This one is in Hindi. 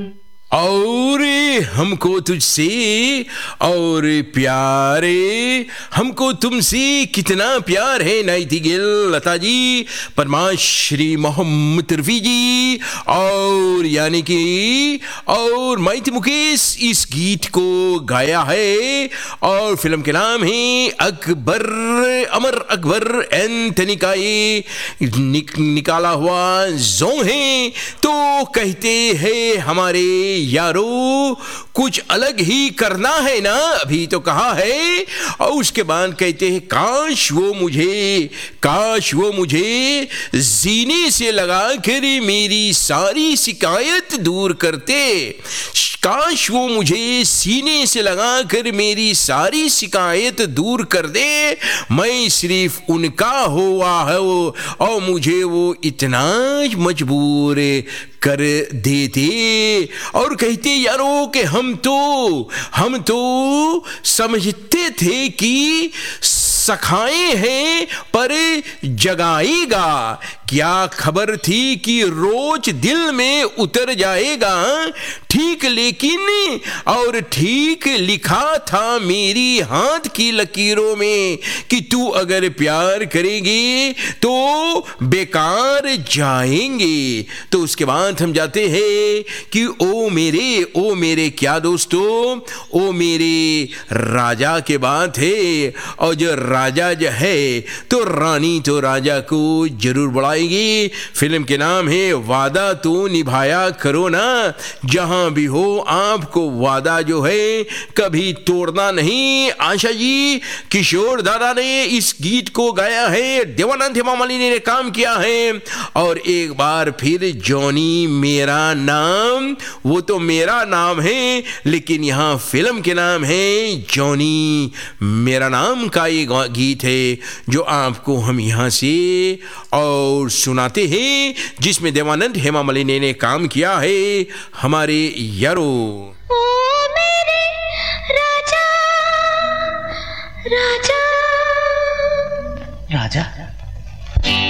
और हमको तुझसे और प्यारे, हमको तुमसे कितना प्यार है नाइटिंगेल लता जी, पद्माश्री मोहम्मद रफी जी और यानी कि और माइती मुकेश इस गीत को गाया है और फिल्म के नाम है अकबर, अमर अकबर एंथनी का ये निकाला हुआ जों है। तो कहते हैं हमारे यारो कुछ अलग ही करना है ना, अभी तो कहा है। और उसके बाद कहते हैं काश वो मुझे सीने से लगा कर मेरी सारी शिकायत दूर करते, काश वो मुझे सीने से लगा कर मेरी सारी शिकायत दूर कर दे, मैं सिर्फ उनका हुआ है और मुझे वो इतना मजबूर कर देते। और कहते यारो कि हम तो समझते थे कि सखाए हैं पर जगाएगा, क्या खबर थी कि रोज दिल में उतर जाएगा, ठीक लेकिन और ठीक लिखा था मेरी हाथ की लकीरों में कि तू अगर प्यार करेगी तो बेकार जाएंगे। तो उसके बाद हम जाते हैं कि ओ मेरे क्या दोस्तों, ओ मेरे राजा के बात है। और जो राजा जो है तो रानी तो राजा को जरूर बुलाएगी। फिल्म के नाम है वादा तो निभाया करो ना, जहां भी हो आपको वादा जो है कभी तोड़ना नहीं। आशा जी, किशोर दादा ने इस गीत को गाया है, देवानंद हेमा मालिनी ने काम किया है। और एक बार फिर जॉनी मेरा नाम, वो तो मेरा नाम है लेकिन यहां फिल्म के नाम है जॉनी मेरा नाम का ये गीत है जो आपको हम यहां से और सुनाते हैं, जिसमें देवानंद हेमा मालिनी ने काम किया है हमारे यारो।